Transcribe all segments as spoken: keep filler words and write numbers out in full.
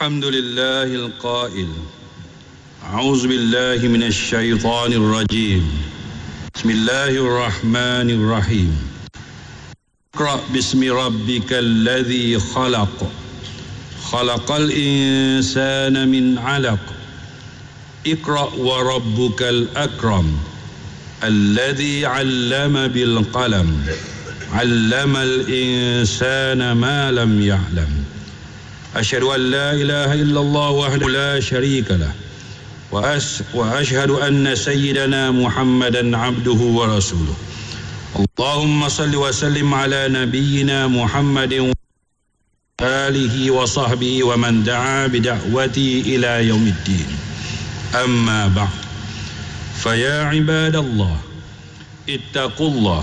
الحمد لله القائل أعوذ بالله من الشيطان الرجيم بسم الله الرحمن الرحيم اقرأ باسم ربك الذي خلق خلق الإنسان من علق اقرأ وربك الأكرم الذي علم بالقلم علم الإنسان ما لم يعلم أشهد أن لا إله إلا الله وحده لا شريك له وأشهد أن سيدنا محمدا عبده ورسوله اللهم صل وسلم على نبينا محمد وآله وصحبه ومن دعا بدعوته إلى يوم الدين أما بعد فيا عباد الله اتقوا الله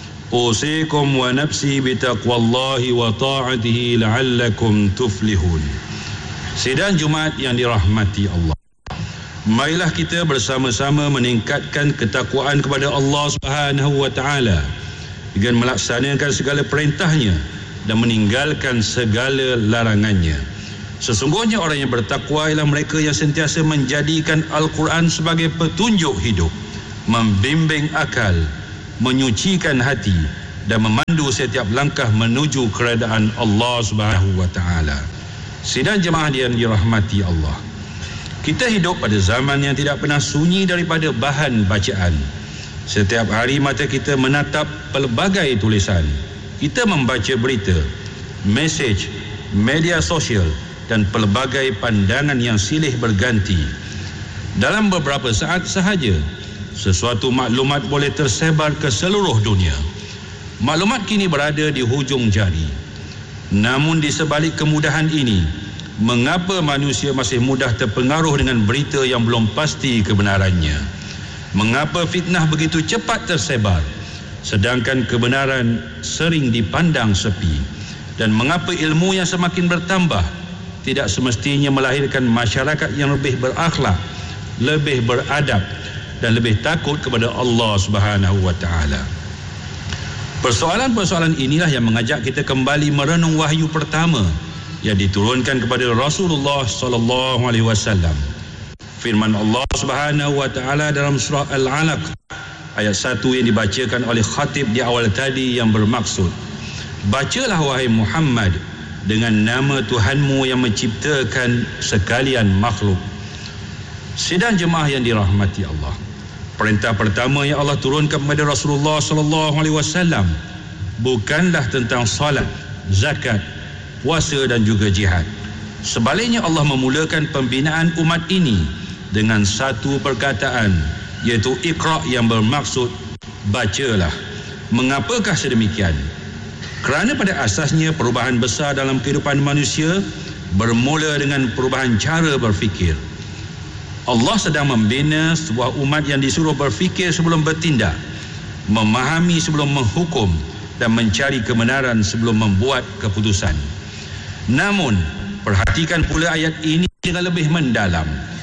أوصيكم ونفسي بتقوى الله وطاعته لعلكم تفلحون. Sidang Jumaat yang dirahmati Allah, marilah kita bersama-sama meningkatkan ketakwaan kepada Allah Subhanahu wa taala dengan melaksanakan segala perintahnya dan meninggalkan segala larangannya. Sesungguhnya orang yang bertakwa ialah mereka yang sentiasa menjadikan Al-Quran sebagai petunjuk hidup, membimbing akal, menyucikan hati dan memandu setiap langkah menuju keredaan Allah Subhanahu wa taala. Sidang jemaah yang dirahmati Allah, kita hidup pada zaman yang tidak pernah sunyi daripada bahan bacaan. Setiap hari mata kita menatap pelbagai tulisan. Kita membaca berita, mesej, media sosial dan pelbagai pandangan yang silih berganti. Dalam beberapa saat sahaja, sesuatu maklumat boleh tersebar ke seluruh dunia. Maklumat kini berada di hujung jari. Namun di sebalik kemudahan ini, mengapa manusia masih mudah terpengaruh dengan berita yang belum pasti kebenarannya? Mengapa fitnah begitu cepat tersebar, sedangkan kebenaran sering dipandang sepi? Dan mengapa ilmu yang semakin bertambah tidak semestinya melahirkan masyarakat yang lebih berakhlak, lebih beradab dan lebih takut kepada Allah Subhanahu wa taala? Persoalan-persoalan inilah yang mengajak kita kembali merenung wahyu pertama yang diturunkan kepada Rasulullah sallallahu alaihi wasallam. Firman Allah Subhanahu wa taala dalam surah Al-Alaq ayat satu yang dibacakan oleh khatib di awal tadi yang bermaksud, bacalah wahai Muhammad dengan nama Tuhanmu yang menciptakan sekalian makhluk. Sidang jemaah yang dirahmati Allah, perintah pertama yang Allah turunkan kepada Rasulullah sallallahu alaihi wasallam bukanlah tentang salat, zakat, puasa dan juga jihad. Sebaliknya Allah memulakan pembinaan umat ini dengan satu perkataan, iaitu Iqra, yang bermaksud bacalah. Mengapakah sedemikian? Kerana pada asasnya perubahan besar dalam kehidupan manusia bermula dengan perubahan cara berfikir. Allah sedang membina sebuah umat yang disuruh berfikir sebelum bertindak, memahami sebelum menghukum dan mencari kebenaran sebelum membuat keputusan. Namun, perhatikan pula ayat ini dengan lebih mendalam.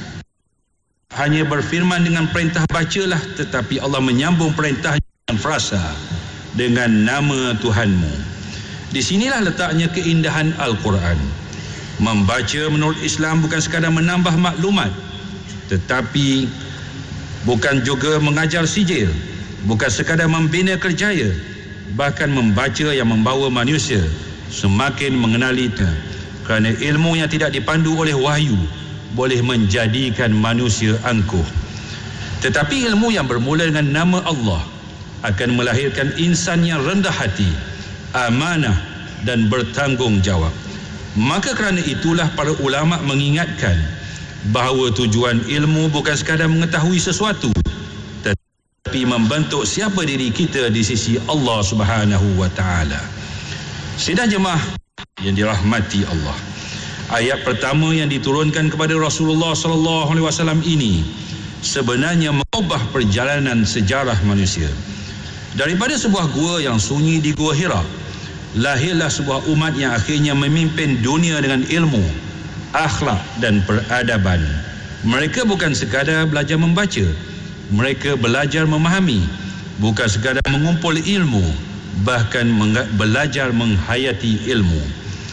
Hanya berfirman dengan perintah bacalah, tetapi Allah menyambung perintahnya dengan frasa, dengan nama Tuhanmu. Di sinilah letaknya keindahan Al-Quran. Membaca menurut Islam bukan sekadar menambah maklumat, tetapi bukan juga mengajar sijil, bukan sekadar membina kerjaya, bahkan membaca yang membawa manusia semakin mengenalinya. Kerana ilmu yang tidak dipandu oleh wahyu boleh menjadikan manusia angkuh. Tetapi ilmu yang bermula dengan nama Allah akan melahirkan insan yang rendah hati, amanah dan bertanggungjawab. Maka kerana itulah para ulama mengingatkan bahawa tujuan ilmu bukan sekadar mengetahui sesuatu, tetapi membentuk siapa diri kita di sisi Allah Subhanahu wa taala. Sidang jemaah yang dirahmati Allah, ayat pertama yang diturunkan kepada Rasulullah sallallahu alaihi wasallam ini sebenarnya mengubah perjalanan sejarah manusia. Daripada sebuah gua yang sunyi di Gua Hira, lahirlah sebuah umat yang akhirnya memimpin dunia dengan ilmu, akhlak dan peradaban. Mereka bukan sekadar belajar membaca, mereka belajar memahami, bukan sekadar mengumpul ilmu, bahkan belajar menghayati ilmu.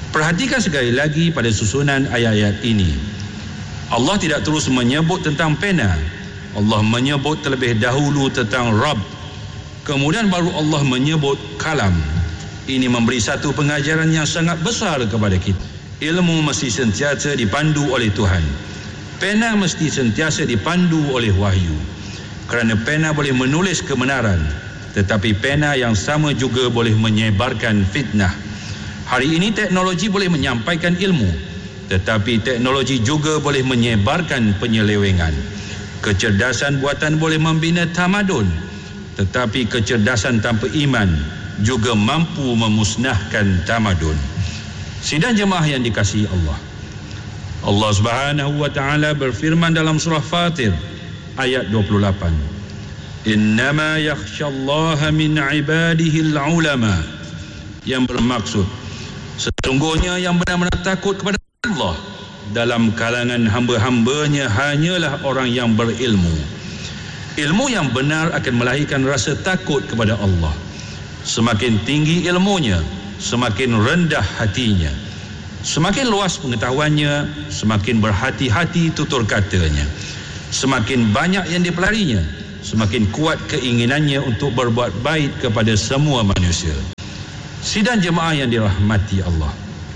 Perhatikan sekali lagi pada susunan ayat-ayat ini. Allah tidak terus menyebut tentang pena. Allah menyebut terlebih dahulu tentang Rabb. Kemudian baru Allah menyebut kalam. Ini memberi satu pengajaran yang sangat besar kepada kita. Ilmu mesti sentiasa dipandu oleh Tuhan. Pena mesti sentiasa dipandu oleh wahyu. Kerana pena boleh menulis kebenaran, tetapi pena yang sama juga boleh menyebarkan fitnah. Hari ini teknologi boleh menyampaikan ilmu, tetapi teknologi juga boleh menyebarkan penyelewengan. Kecerdasan buatan boleh membina tamadun, tetapi kecerdasan tanpa iman juga mampu memusnahkan tamadun. Sidang jemaah yang dikasihi Allah, Allah Subhanahu wa taala berfirman dalam surah Fatir ayat dua puluh lapan, innama yakhsyallaha min ibadihi al-ulama, yang bermaksud sesungguhnya yang benar-benar takut kepada Allah dalam kalangan hamba-hambanya hanyalah orang yang berilmu. Ilmu yang benar akan melahirkan rasa takut kepada Allah. Semakin tinggi ilmunya, semakin rendah hatinya. Semakin luas pengetahuannya, semakin berhati-hati tutur katanya. Semakin banyak yang dipelarinya, semakin kuat keinginannya untuk berbuat baik kepada semua manusia. Sidang jemaah yang dirahmati Allah,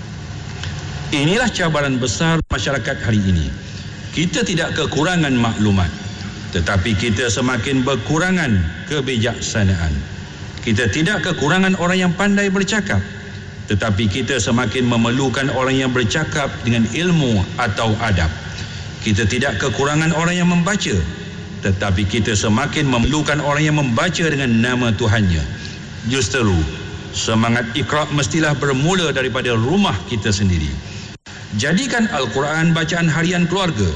inilah cabaran besar masyarakat hari ini. Kita tidak kekurangan maklumat, tetapi kita semakin berkurangan kebijaksanaan. Kita tidak kekurangan orang yang pandai bercakap, tetapi kita semakin memerlukan orang yang bercakap dengan ilmu atau adab. Kita tidak kekurangan orang yang membaca, tetapi kita semakin memerlukan orang yang membaca dengan nama Tuhannya. Justru semangat Iqra mestilah bermula daripada rumah kita sendiri. Jadikan Al-Quran bacaan harian keluarga.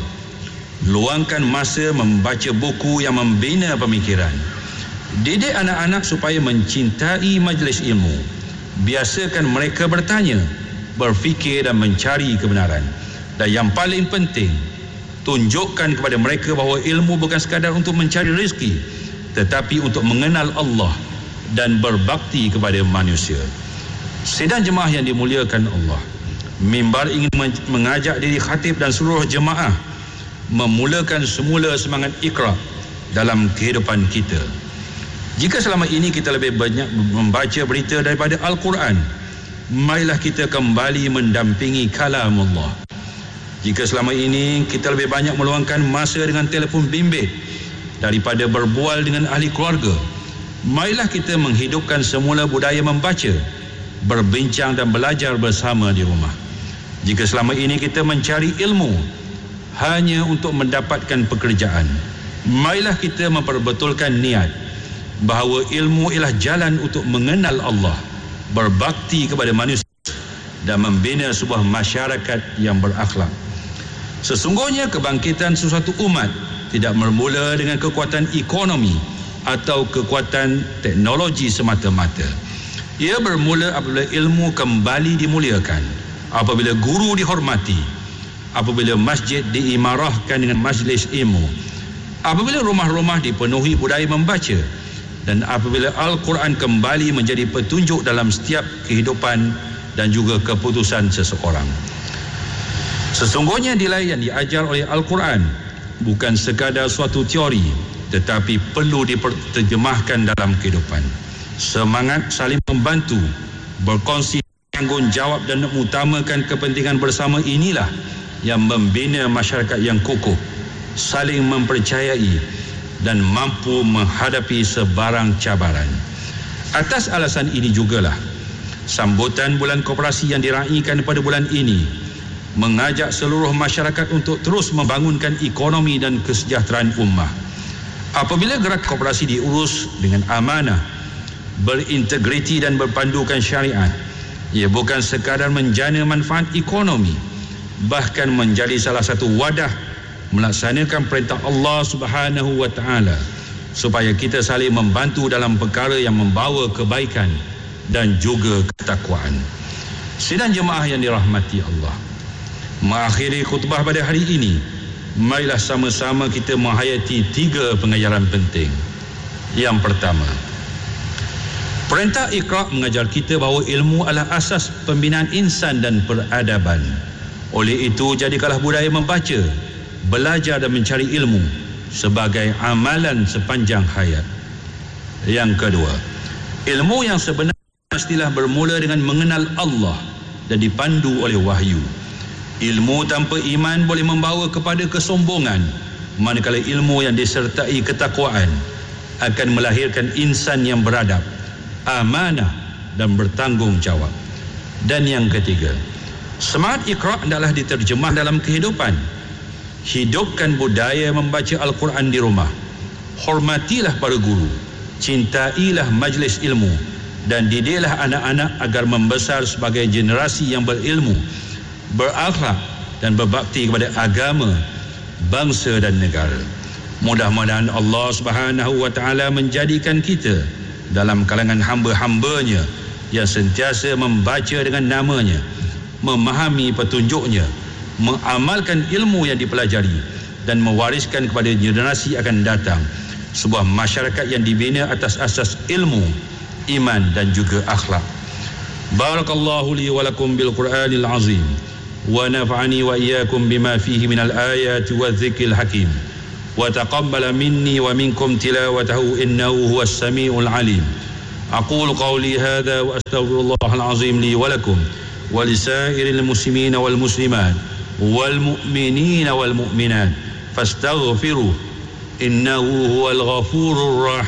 Luangkan masa membaca buku yang membina pemikiran. Didik anak-anak supaya mencintai majlis ilmu. Biasakan mereka bertanya, berfikir dan mencari kebenaran. Dan yang paling penting, tunjukkan kepada mereka bahawa ilmu bukan sekadar untuk mencari rezeki, tetapi untuk mengenal Allah dan berbakti kepada manusia. Sidang jemaah yang dimuliakan Allah, mimbar ingin mengajak diri khatib dan seluruh jemaah memulakan semula semangat Iqra dalam kehidupan kita. Jika selama ini kita lebih banyak membaca berita daripada Al-Quran, marilah kita kembali mendampingi kalam Allah. Jika selama ini kita lebih banyak meluangkan masa dengan telefon bimbit daripada berbual dengan ahli keluarga, marilah kita menghidupkan semula budaya membaca, berbincang dan belajar bersama di rumah. Jika selama ini kita mencari ilmu hanya untuk mendapatkan pekerjaan, marilah kita memperbetulkan niat bahawa ilmu ialah jalan untuk mengenal Allah, berbakti kepada manusia dan membina sebuah masyarakat yang berakhlak. Sesungguhnya kebangkitan sesuatu umat tidak bermula dengan kekuatan ekonomi atau kekuatan teknologi semata-mata. Ia bermula apabila ilmu kembali dimuliakan, apabila guru dihormati, apabila masjid diimarahkan dengan majlis ilmu, apabila rumah-rumah dipenuhi budaya membaca, dan apabila Al-Quran kembali menjadi petunjuk dalam setiap kehidupan dan juga keputusan seseorang. Sesungguhnya nilai yang diajar oleh Al-Quran bukan sekadar suatu teori, tetapi perlu diterjemahkan dalam kehidupan. Semangat saling membantu, berkongsi tanggungjawab dan mengutamakan kepentingan bersama inilah yang membina masyarakat yang kukuh, saling mempercayai dan mampu menghadapi sebarang cabaran. Atas alasan ini jugalah sambutan bulan koperasi yang diraikan pada bulan ini mengajak seluruh masyarakat untuk terus membangunkan ekonomi dan kesejahteraan ummah. Apabila gerak koperasi diurus dengan amanah, berintegriti dan berpandukan syariat, ia bukan sekadar menjana manfaat ekonomi, bahkan menjadi salah satu wadah melaksanakan perintah Allah Subhanahu wa taala supaya kita saling membantu dalam perkara yang membawa kebaikan dan juga ketakwaan. Sidang jemaah yang dirahmati Allah, mengakhiri khutbah pada hari ini, marilah sama-sama kita menghayati tiga pengajaran penting. Yang pertama, Perintah Iqra mengajar kita bahawa ilmu adalah asas pembinaan insan dan peradaban. Oleh itu, jadikanlah budaya membaca, belajar dan mencari ilmu sebagai amalan sepanjang hayat. Yang kedua, ilmu yang sebenar mestilah bermula dengan mengenal Allah dan dipandu oleh wahyu. Ilmu tanpa iman boleh membawa kepada kesombongan, manakala ilmu yang disertai ketakwaan akan melahirkan insan yang beradab, amanah dan bertanggungjawab. Dan yang ketiga, semangat Iqra adalah diterjemah dalam kehidupan. Hidupkan budaya membaca Al-Quran di rumah. Hormatilah para guru, cintailah majlis ilmu, dan didiklah anak-anak agar membesar sebagai generasi yang berilmu, berakhlak dan berbakti kepada agama, bangsa dan negara. Mudah-mudahan Allah Subhanahu wa taala menjadikan kita dalam kalangan hamba-hambanya yang sentiasa membaca dengan namanya, memahami petunjuknya, mengamalkan ilmu yang dipelajari dan mewariskan kepada generasi akan datang sebuah masyarakat yang dibina atas asas ilmu, iman dan juga akhlak. Barakallahu li wa lakum bil Qur'anil azim wa nafa'ani wa iyyakum bima fihi minal ayati wadh-dhikril hakim wa taqabbala minni wa minkum tilawatahu innahu huwas samiul alim. Aqulu qawli hadha wa astaghfirullahal azim li wa lakum wa lisairil muslimin wal muslimat wal mu'minin wal mu'minat fastaghfiruh innahu huwal ghafurur rahim.